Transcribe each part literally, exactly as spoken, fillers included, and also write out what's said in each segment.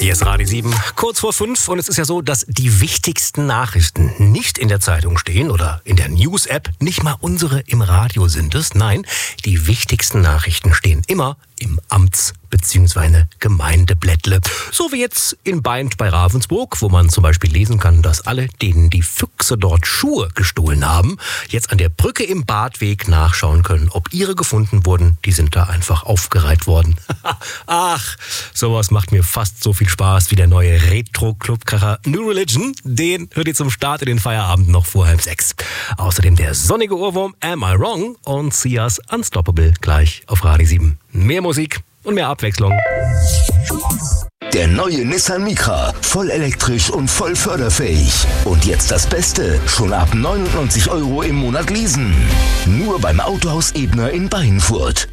Hier ist Radio sieben, kurz vor fünf, und es ist ja so, dass die wichtigsten Nachrichten nicht in der Zeitung stehen oder in der News-App, nicht mal unsere im Radio sind es. Nein, die wichtigsten Nachrichten stehen immer im Amts- bzw. Gemeindeblättle. So wie jetzt in Beint bei Ravensburg, wo man zum Beispiel lesen kann, dass alle, denen die Füchse dort Schuhe gestohlen haben, jetzt an der Brücke im Badweg nachschauen können, ob ihre gefunden wurden. Die sind da einfach aufgereiht worden. Ach, sowas macht mir fast so viel Spaß wie der neue Retro-Clubkracher New Religion. Den hört ihr zum Start in den Feierabend noch vor halb sechs. Außerdem der sonnige Ohrwurm Am I Wrong und Sias Unstoppable gleich auf Radio sieben. Mehr Musik und mehr Abwechslung. Der neue Nissan Micra, voll elektrisch und voll förderfähig. Und jetzt das Beste, schon ab neunundneunzig Euro im Monat leasen. Nur beim Autohaus Ebner in Beinfurt.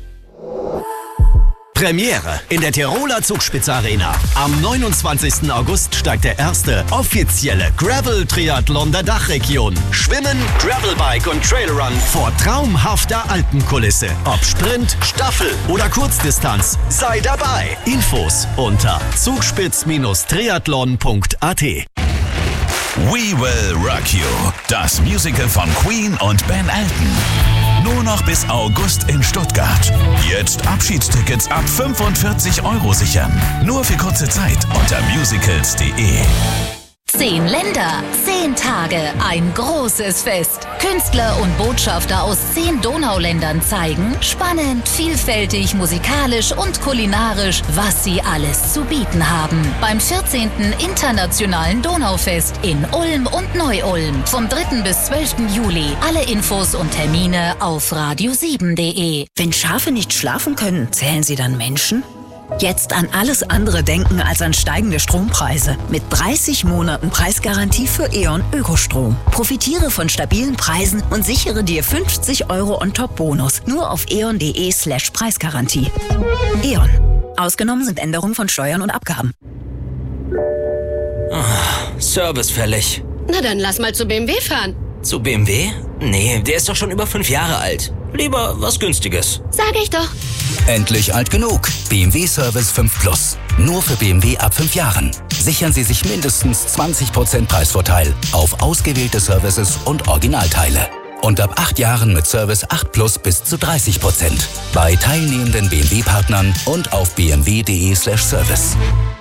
Premiere in der Tiroler Zugspitze-Arena. Am neunundzwanzigsten August steigt der erste offizielle Gravel-Triathlon der Dachregion. Schwimmen, Gravelbike und Trailrun vor traumhafter Alpenkulisse. Ob Sprint, Staffel oder Kurzdistanz, sei dabei. Infos unter zugspitz Triathlon punkt a t. We Will Rock You, das Musical von Queen und Ben Elton. Nur noch bis August in Stuttgart. Jetzt Abschiedstickets ab fünfundvierzig Euro sichern. Nur für kurze Zeit unter musicals punkt de. Zehn Länder, zehn Tage, ein großes Fest. Künstler und Botschafter aus zehn Donauländern zeigen, spannend, vielfältig, musikalisch und kulinarisch, was sie alles zu bieten haben. Beim vierzehnten Internationalen Donaufest in Ulm und Neu-Ulm. Vom dritten bis zwölften Juli. Alle Infos und Termine auf radio sieben punkt de. Wenn Schafe nicht schlafen können, zählen sie dann Menschen? Jetzt an alles andere denken als an steigende Strompreise. Mit dreißig Monaten Preisgarantie für E.ON Ökostrom. Profitiere von stabilen Preisen und sichere dir fünfzig Euro on-top-Bonus. Nur auf eon punkt de slash Preisgarantie. E.ON. Ausgenommen sind Änderungen von Steuern und Abgaben. Oh, Service fällig. Na dann lass mal zu B M W fahren. Zu B M W? Nee, der ist doch schon über fünf Jahre alt. Lieber was Günstiges. Sag ich doch. Endlich alt genug. B M W Service fünf Plus. Nur für B M W ab fünf Jahren. Sichern Sie sich mindestens zwanzig Prozent Preisvorteil auf ausgewählte Services und Originalteile. Und ab acht Jahren mit Service acht Plus bis zu dreißig Prozent. Bei teilnehmenden B M W-Partnern und auf b m w punkt de slash service.